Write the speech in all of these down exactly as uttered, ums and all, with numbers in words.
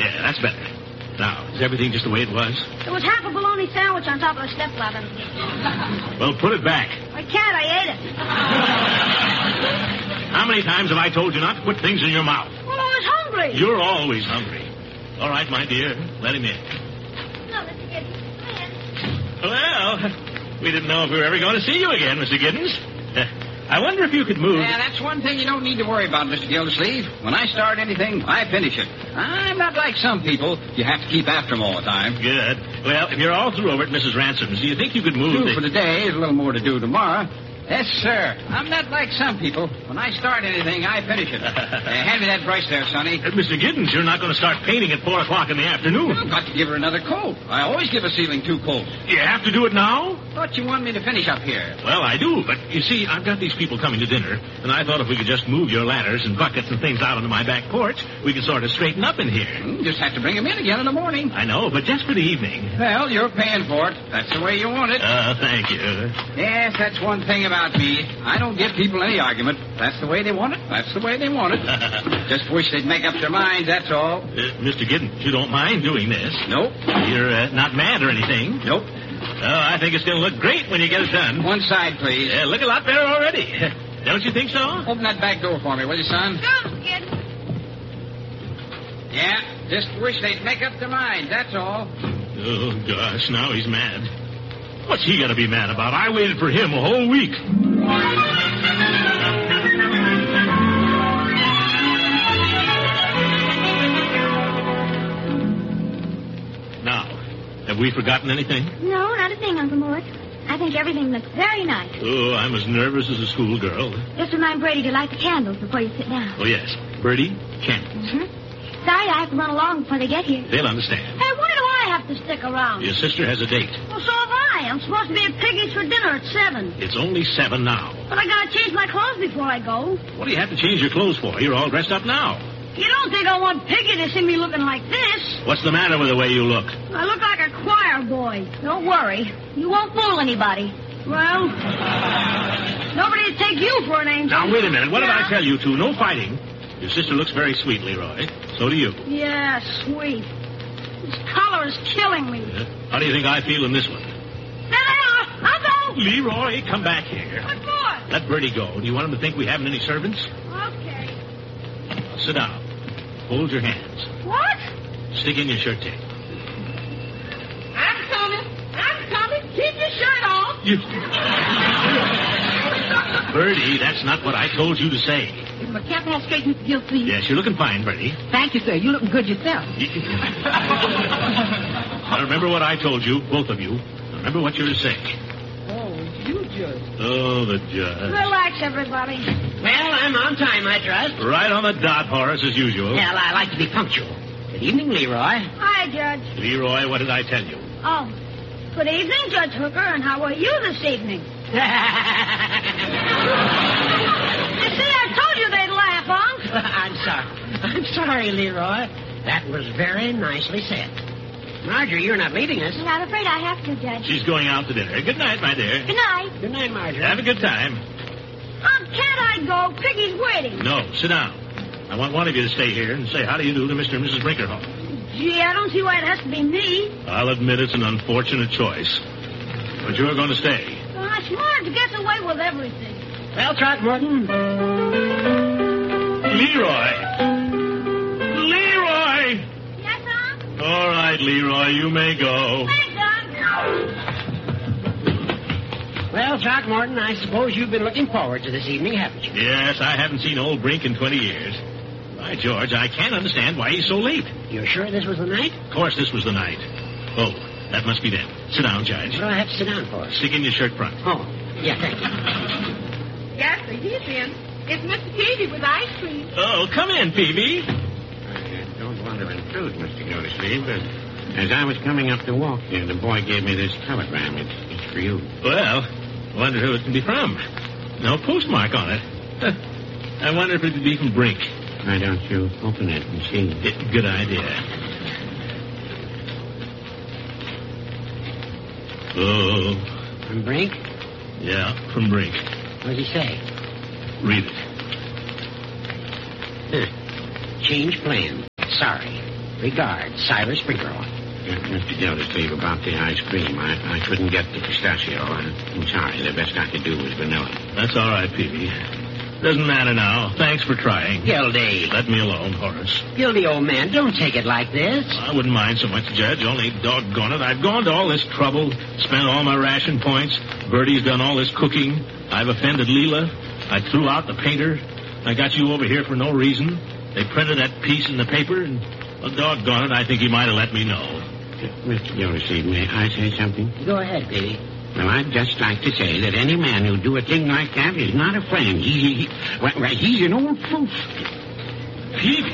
Yeah, that's better. Now, is everything just the way it was? There was half a bologna sandwich on top of the stepladder. Well, put it back. I can't. I ate it. How many times have I told you not to put things in your mouth? Well, I was hungry. You're always hungry. All right, my dear, let him in. No, Mister Giddens, come in. Well, we didn't know if we were ever going to see you again, Mister Giddens. Uh, I wonder if you could move. Yeah, that's one thing you don't need to worry about, Mister Gildersleeve. When I start anything, I finish it. I'm not like some people. You have to keep after them all the time. Good. Well, if you're all through over at Missus Ransom's, do you think you could move? Two the... for the day. There's a little more to do tomorrow. Yes, sir. I'm not like some people. When I start anything, I finish it. uh, hand me that brush there, Sonny. Uh, Mister Giddens, you're not going to start painting at four o'clock in the afternoon. I've got to give her another coat. I always give a ceiling two coats. You have to do it now? Thought you wanted me to finish up here. Well, I do, but you see, I've got these people coming to dinner, and I thought if we could just move your ladders and buckets and things out onto my back porch, we could sort of straighten up in here. Hmm, just have to bring them in again in the morning. I know, but just for the evening. Well, you're paying for it. That's the way you want it. Uh, thank you. Yes, that's one thing about me. I don't give people any argument. That's the way they want it. That's the way they want it. Just wish they'd make up their minds, that's all. Uh, Mister Giddens, you don't mind doing this? Nope. You're uh, not mad or anything? Nope. Oh, I think it's going to look great when you get it done. One side, please. Uh, look a lot better already. Don't you think so? Open that back door for me, will you, son? Go, Giddens. Yeah, just wish they'd make up their minds, that's all. Oh, gosh, now he's mad. What's he got to be mad about? I waited for him a whole week. Now, have we forgotten anything? No, not a thing, Uncle Mort. I think everything looks very nice. Oh, I'm as nervous as a schoolgirl. Just remind Brady to light the candles before you sit down. Oh, yes. Bertie, candles. Mm-hmm. Sorry, I have to run along before they get here. They'll understand. Hey, why do I have to stick around? Your sister has a date. Well, so have I. I'm supposed to be at Piggy's for dinner at seven. It's only seven now. But I gotta change my clothes before I go. What do you have to change your clothes for? You're all dressed up now. You don't think I want Piggy to see me looking like this? What's the matter with the way you look? I look like a choir boy. Don't worry. You won't fool anybody. Well, nobody will take you for an angel. Now, wait a minute. What yeah. did I tell you two? No fighting. Your sister looks very sweet, Leroy. So do you. Yeah, sweet. This color is killing me. Uh, how do you think I feel in this one? There they are. I'll go. Leroy, come back here. What for? Let Bertie go. Do you want him to think we haven't any servants? Okay. Now, sit down. Hold your hands. What? Stick in your shirt tail. I'm coming. I'm coming. Keep your shirt off. You... Bertie, that's not what I told you to say. Is my cap hat straight, Mister Gill, please? Yes, you're looking fine, Bertie. Thank you, sir. You're looking good yourself. Now, remember what I told you, both of you. Remember what you're to say. Oh, you judge. Oh, the judge. Relax, everybody. Well, I'm on time, I trust. Right on the dot, Horace, as usual. Well, I like to be punctual. Good evening, Leroy. Hi, Judge. Leroy, what did I tell you? Oh, good evening, Judge Hooker, and how are you this evening? You see, I told you they'd laugh, Unc. I'm sorry. I'm sorry, Leroy. That was very nicely said. Marjorie, you're not leaving us. I'm afraid I have to, Judge. She's going out to dinner. Good night, my dear. Good night. Good night, Marjorie. Have a good time. Unc, can't I go? Piggy's waiting. No, sit down. I want one of you to stay here and say how do you do to Mister and Missus Brinkerhoff. Gee, I don't see why it has to be me. I'll admit it's an unfortunate choice. But you're going to stay. Gosh, Marge gets away with everything. Well, Throckmorton. Leroy! Leroy! Yes, Unc? All right, Leroy, you may go. Thanks, Unc. Well, Throckmorton, I suppose you've been looking forward to this evening, haven't you? Yes, I haven't seen old Brink in twenty years. By George, I can't understand why he's so late. You're sure this was the night? Of course this was the night. Oh, that must be them. Sit down, Judge. What do I have to sit down for? Stick in your shirt front. Oh, yeah, thank you. Yes, sir, he's in. It's Mister Peavy with ice cream. Oh, come in, Peavy. I don't want to intrude, Mister Gildersleeve, but as I was coming up to walk here, the boy gave me this telegram. It's, it's for you. Well, I wonder who it can be from. No postmark on it. Huh. I wonder if it could be from Brink. Why don't you open it and see? It, good idea. Oh. From Brink? Yeah, from Brink. What does he say? Read it. Huh. Change plan. Sorry. Regards, Cyrus Springer. Uh, Mister Gildersleeve, about the ice cream. I, I couldn't get the pistachio. I'm sorry. The best I could do was vanilla. That's all right, Peavy. Doesn't matter now. Thanks for trying. Gildy. Let me alone, Horace. Gildy, old man, don't take it like this. I wouldn't mind so much, Judge. Only doggone it. I've gone to all this trouble, spent all my ration points. Bertie's done all this cooking. I've offended Leela. I threw out the painter. I got you over here for no reason. They printed that piece in the paper, and, well, doggone it, I think he might have let me know. Mister Gildersleeve, may I say something? Go ahead, Peavy. Well, I'd just like to say that any man who'd do a thing like that is not a friend. He, he, well, well, he's an old fool. Peavy.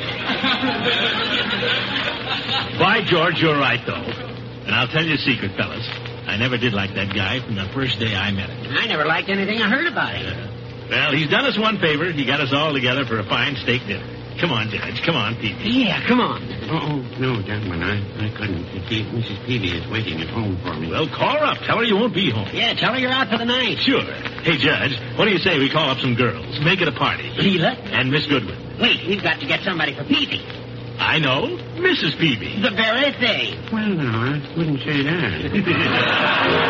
By George, you're right, though. And I'll tell you a secret, fellas. I never did like that guy from the first day I met him. I never liked anything I heard about him. Uh, well, he's done us one favor. He got us all together for a fine steak dinner. Come on, Judge. Come on, Peavy. Yeah, come on. Oh, oh, no, gentlemen, I, I couldn't. Missus Peavy is waiting at home for me. Well, call her up. Tell her you won't be home. Yeah, tell her you're out for the night. Sure. Hey, Judge, what do you say we call up some girls? Make it a party. Leela? And Miss Goodwin. Wait, we've got to get somebody for Peavy. I know. Missus Peavy. The very thing. Well, no, I wouldn't say that.